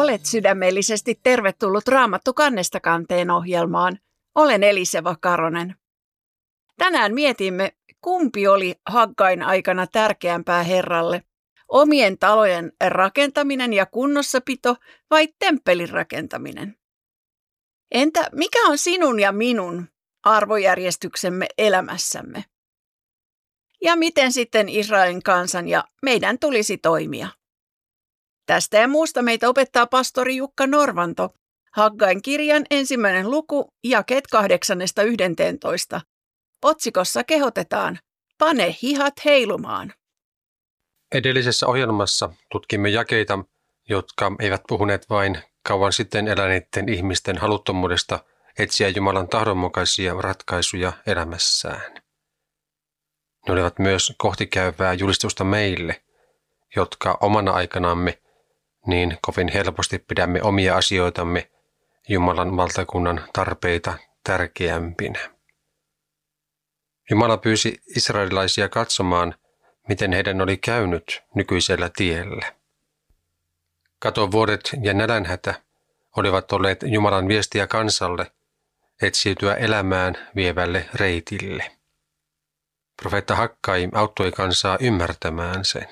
Olet sydämellisesti tervetullut Raamattu kannesta kanteen ohjelmaan. Olen Eliseva Karonen. Tänään mietimme, kumpi oli Haggain aikana tärkeämpää Herralle. Omien talojen rakentaminen ja kunnossapito vai temppelin rakentaminen? Entä mikä on sinun ja minun arvojärjestyksemme elämässämme? Ja miten sitten Israelin kansan ja meidän tulisi toimia? Tästä ja muusta meitä opettaa pastori Jukka Norvanto, Haggain kirjan 1. luku, jakeet 8–11. Otsikossa kehotetaan, pane hihat heilumaan. Edellisessä ohjelmassa tutkimme jakeita, jotka eivät puhuneet vain kauan sitten eläneiden ihmisten haluttomuudesta etsiä Jumalan tahdonmukaisia ratkaisuja elämässään. Ne olivat myös kohtikäyvää julistusta meille, jotka omana aikanamme niin kovin helposti pidämme omia asioitamme Jumalan valtakunnan tarpeita tärkeämpinä. Jumala pyysi israelilaisia katsomaan, miten heidän oli käynyt nykyisellä tiellä. Katovuodet ja nälänhätä olivat olleet Jumalan viestiä kansalle etsiytyä elämään vievälle reitille. Profeetta Haggai auttoi kansaa ymmärtämään sen.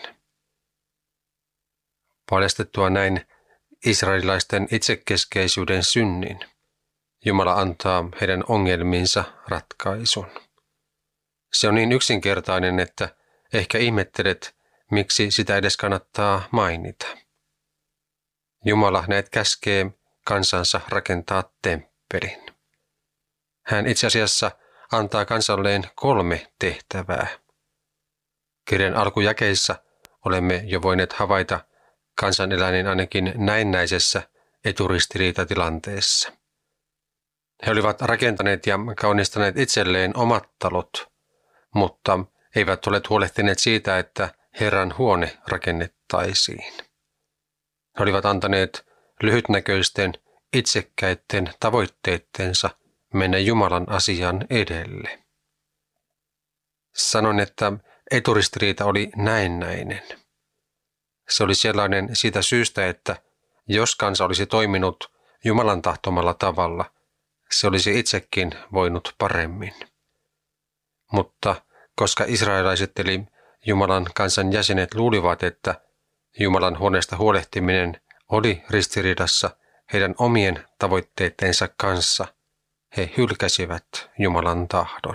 Paljastettua näin israelilaisten itsekeskeisyyden synnin, Jumala antaa heidän ongelmiinsa ratkaisun. Se on niin yksinkertainen, että ehkä ihmettelet, miksi sitä edes kannattaa mainita. Jumala näet käskee kansansa rakentaa temppelin. Hän itse asiassa antaa kansalleen 3 tehtävää. Kirjan alkujakeissa olemme jo voineet havaita kansan eläneen ainakin näennäisessä eturistiriitatilanteessa. He olivat rakentaneet ja kaunistaneet itselleen omat talot, mutta eivät ole huolehtineet siitä, että Herran huone rakennettaisiin. He olivat antaneet lyhytnäköisten, itsekkäitten tavoitteittensa mennä Jumalan asian edelle. Sanon, että eturistiriita oli näennäinen. Se oli sellainen siitä syystä, että jos kansa olisi toiminut Jumalan tahtomalla tavalla, se olisi itsekin voinut paremmin. Mutta koska israelaiset eli Jumalan kansan jäsenet luulivat, että Jumalan huoneesta huolehtiminen oli ristiriidassa heidän omien tavoitteittensa kanssa, he hylkäsivät Jumalan tahdon.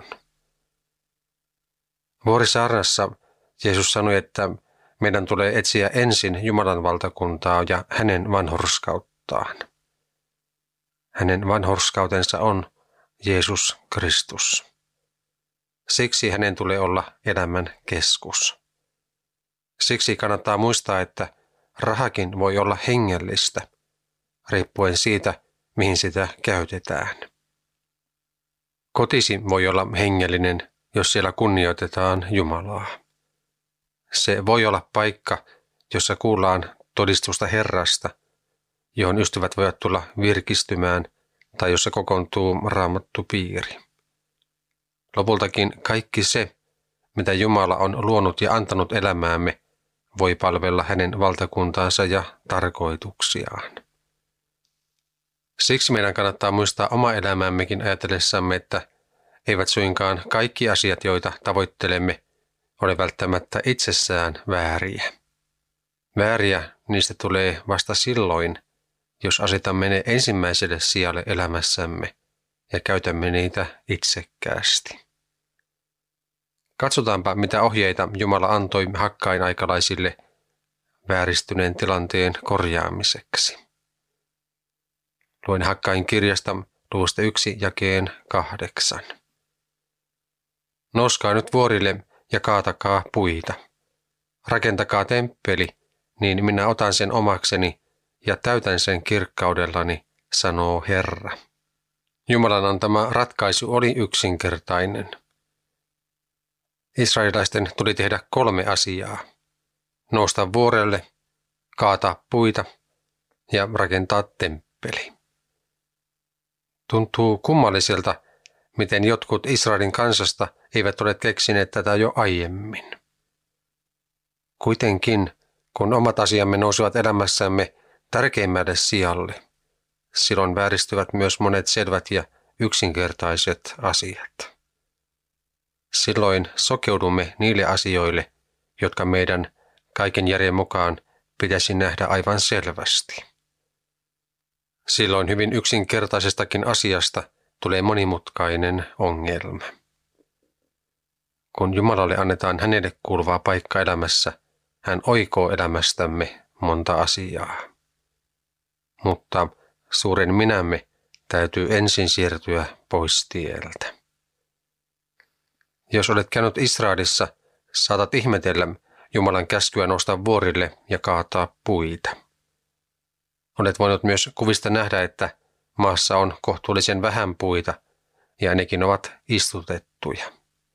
Vuorisaarnassa Jeesus sanoi, että meidän tulee etsiä ensin Jumalan valtakuntaa ja hänen vanhurskauttaan. Hänen vanhurskautensa on Jeesus Kristus. Siksi hänen tulee olla elämän keskus. Siksi kannattaa muistaa, että rahakin voi olla hengellistä, riippuen siitä, mihin sitä käytetään. Kotisi voi olla hengellinen, jos siellä kunnioitetaan Jumalaa. Se voi olla paikka, jossa kuullaan todistusta Herrasta, johon ystävät voivat tulla virkistymään tai jossa kokoontuu raamattupiiri. Lopultakin kaikki se, mitä Jumala on luonut ja antanut elämäämme, voi palvella hänen valtakuntaansa ja tarkoituksiaan. Siksi meidän kannattaa muistaa oma elämämmekin ajatellessamme, että eivät suinkaan kaikki asiat, joita tavoittelemme, ole välttämättä itsessään vääriä. Vääriä niistä tulee vasta silloin, jos asetamme ne ensimmäiselle sijalle elämässämme ja käytämme niitä itsekkäästi. Katsotaanpa, mitä ohjeita Jumala antoi Haggain aikalaisille vääristyneen tilanteen korjaamiseksi. Luen Haggain kirjasta luvusta 1 jakeen 8. Nouskaa nyt vuorille ja kaatakaa puita. Rakentakaa temppeli, niin minä otan sen omakseni ja täytän sen kirkkaudellani, sanoo Herra. Jumalan antama ratkaisu oli yksinkertainen. Israelilaisten tuli tehdä 3 asiaa. Nousta vuorelle, kaataa puita ja rakentaa temppeli. Tuntuu kummalliselta, miten jotkut Israelin kansasta eivät ole keksineet tätä jo aiemmin. Kuitenkin, kun omat asiamme nousivat elämässämme tärkeimmälle sijalle, silloin vääristyvät myös monet selvät ja yksinkertaiset asiat. Silloin sokeudumme niille asioille, jotka meidän kaiken järjen mukaan pitäisi nähdä aivan selvästi. Silloin hyvin yksinkertaisestakin asiasta tulee monimutkainen ongelma. Kun Jumalalle annetaan hänelle kuuluvaa paikka elämässä, hän oikoo elämästämme monta asiaa. Mutta suuren minämme täytyy ensin siirtyä pois tieltä. Jos olet käynyt Israelissa, saatat ihmetellä Jumalan käskyä nousta vuorille ja kaataa puita. Olet voinut myös kuvista nähdä, että maassa on kohtuullisen vähän puita ja nekin ovat istutettuja.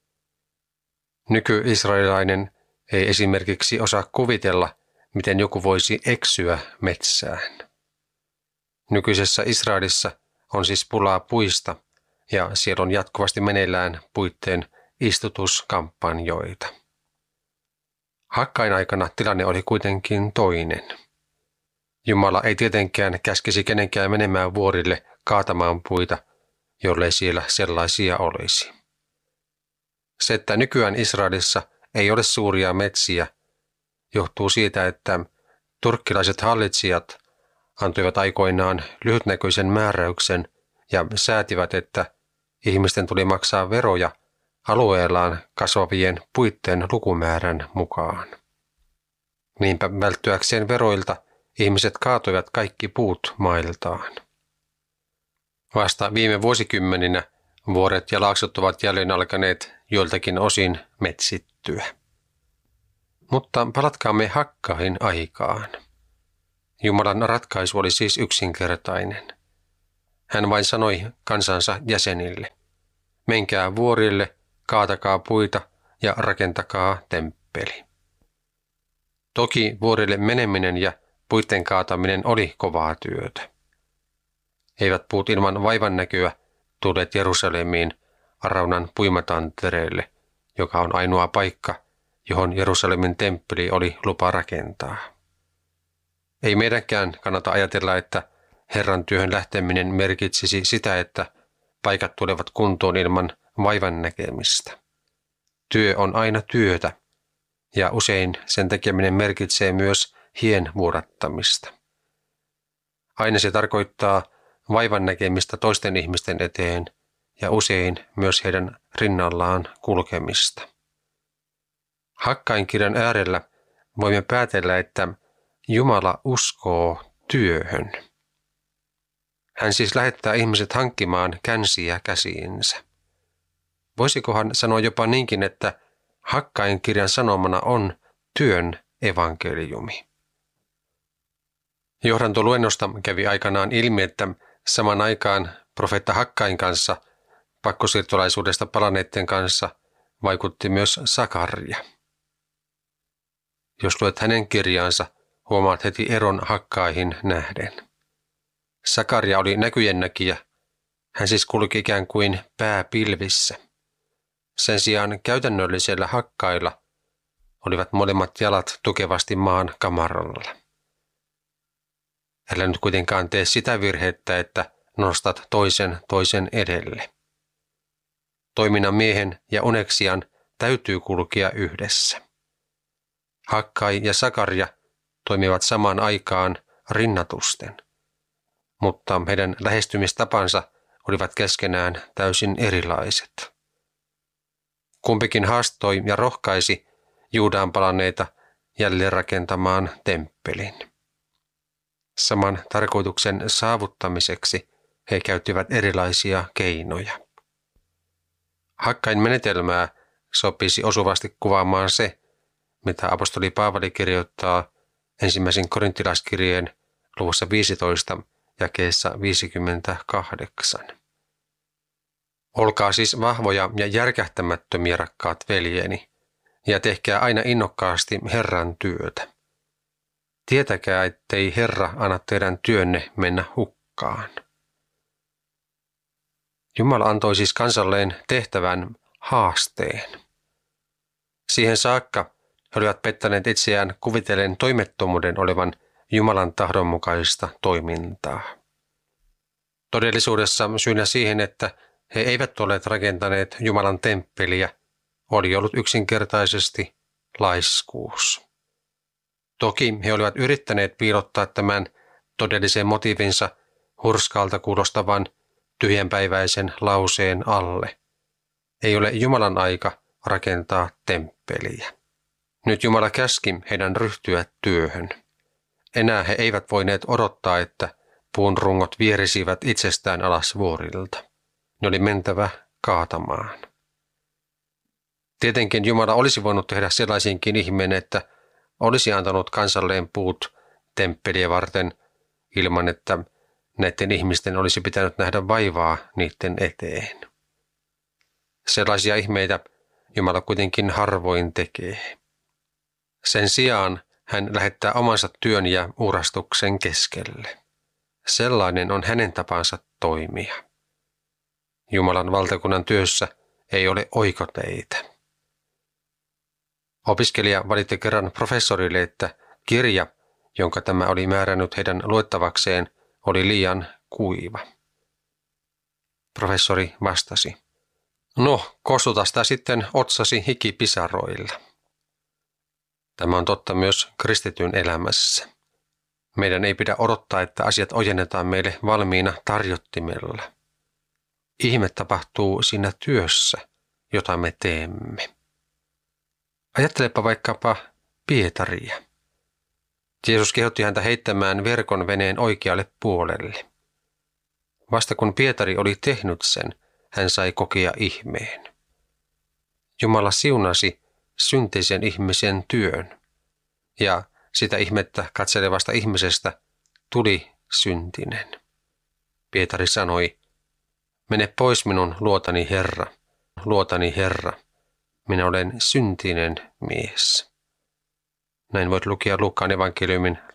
Nyky-israelilainen ei esimerkiksi osaa kuvitella, miten joku voisi eksyä metsään. Nykyisessä Israelissa on siis pulaa puista ja siellä on jatkuvasti meneillään puitteen istutuskampanjoita. Hakkain aikana tilanne oli kuitenkin toinen. Jumala ei tietenkään käskisi kenenkään menemään vuorille kaatamaan puita, jollei siellä sellaisia olisi. Se, että nykyään Israelissa ei ole suuria metsiä, johtuu siitä, että turkkilaiset hallitsijat antoivat aikoinaan lyhytnäköisen määräyksen ja säätivät, että ihmisten tuli maksaa veroja alueellaan kasvavien puitten lukumäärän mukaan. Niinpä välttyäkseen veroilta ihmiset kaatoivat kaikki puut mailtaan. Vasta viime vuosikymmeninä vuoret ja laaksot ovat jälleen alkaneet joiltakin osin metsittyä. Mutta palatkaamme Hakkaihin aikaan. Jumalan ratkaisu oli siis yksinkertainen. Hän vain sanoi kansansa jäsenille: menkää vuorille, kaatakaa puita ja rakentakaa temppeli. Toki vuorille meneminen ja puitten kaataminen oli kovaa työtä. Eivät puut ilman vaivannäköä tulleet Jerusalemiin Araunan puimatantereelle, joka on ainoa paikka, johon Jerusalemin temppeli oli lupa rakentaa. Ei meidänkään kannata ajatella, että Herran työhön lähteminen merkitsisi sitä, että paikat tulevat kuntoon ilman vaivan näkemistä. Työ on aina työtä, ja usein sen tekeminen merkitsee myös hien vuodattamista. Aina se tarkoittaa vaivan näkemistä toisten ihmisten eteen ja usein myös heidän rinnallaan kulkemista. Hakkain kirjan äärellä voimme päätellä, että Jumala uskoo työhön. Hän siis lähettää ihmiset hankkimaan känsiä käsiinsä. Voisikohan sanoa jopa niinkin, että Hakkain kirjan sanomana on työn evankeliumi. Johdantoluennosta kävi aikanaan ilmi, että saman aikaan profeetta Hakkain kanssa pakkosiirtolaisuudesta palanneiden kanssa vaikutti myös Sakaria. Jos luet hänen kirjaansa, huomaat heti eron Hakkaihin nähden. Sakaria oli näkyjen näkijä. Hän siis kulki ikään kuin pää pilvissä. Sen sijaan käytännöllisellä Hakkailla olivat molemmat jalat tukevasti maan kamaralla. Älä nyt kuitenkaan tee sitä virhettä, että nostat toisen edelle. Toiminnan miehen ja uneksijan täytyy kulkea yhdessä. Hakkai ja Sakaria toimivat samaan aikaan rinnatusten, mutta heidän lähestymistapansa olivat keskenään täysin erilaiset. Kumpikin haastoi ja rohkaisi Juudaan palanneita jälleen rakentamaan temppelin. Saman tarkoituksen saavuttamiseksi he käyttivät erilaisia keinoja. Hakkain menetelmää sopisi osuvasti kuvaamaan se, mitä apostoli Paavali kirjoittaa ensimmäisen korintilaiskirjeen luvussa 15 jakeessa 58. Olkaa siis vahvoja ja järkähtämättömiä, rakkaat veljeni, ja tehkää aina innokkaasti Herran työtä. Tietäkää, ettei Herra anna teidän työnne mennä hukkaan. Jumala antoi siis kansalleen tehtävän haasteen. Siihen saakka he olivat pettäneet itseään kuvitellen toimettomuuden olevan Jumalan tahdonmukaista toimintaa. Todellisuudessa syynä siihen, että he eivät olleet rakentaneet Jumalan temppeliä, oli ollut yksinkertaisesti laiskuus. Toki he olivat yrittäneet piilottaa tämän todellisen motiivinsa hurskaalta kuulostavan tyhjänpäiväisen lauseen alle. Ei ole Jumalan aika rakentaa temppeliä. Nyt Jumala käski heidän ryhtyä työhön. Enää he eivät voineet odottaa, että puun rungot vierisivät itsestään alas vuorilta. Ne oli mentävä kaatamaan. Tietenkin Jumala olisi voinut tehdä sellaisinkin ihmeen, että olisi antanut kansalleen puut temppeliä varten ilman, että näiden ihmisten olisi pitänyt nähdä vaivaa niiden eteen. Sellaisia ihmeitä Jumala kuitenkin harvoin tekee. Sen sijaan hän lähettää omansa työn ja uurastuksen keskelle. Sellainen on hänen tapansa toimia. Jumalan valtakunnan työssä ei ole oikoteitä. Opiskelija valitti kerran professorille, että kirja, jonka tämä oli määrännyt heidän luettavakseen, oli liian kuiva. Professori vastasi, "No, kostuta sitä sitten otsasi hikipisaroilla." Tämä on totta myös kristityn elämässä. Meidän ei pidä odottaa, että asiat ojennetaan meille valmiina tarjottimella. Ihme tapahtuu siinä työssä, jota me teemme. Ajattelepa vaikkapa Pietaria. Jeesus kehotti häntä heittämään verkon veneen oikealle puolelle. Vasta kun Pietari oli tehnyt sen, hän sai kokea ihmeen. Jumala siunasi synteisen ihmisen työn, ja sitä ihmettä katselevasta ihmisestä tuli syntinen. Pietari sanoi, "Mene pois minun luotani Herra, minä olen syntinen mies." Näin voit lukea Luukkaan evankeliumin